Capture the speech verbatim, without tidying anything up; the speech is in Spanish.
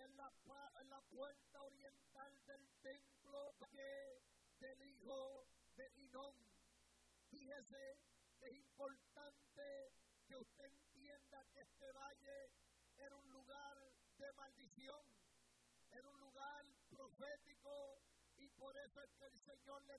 en la, en la puerta oriental del templo que del hijo de Hinnom. Fíjese que es importante que usted entienda que este valle era un lugar de maldición, era un lugar profético, y por eso es que el Señor le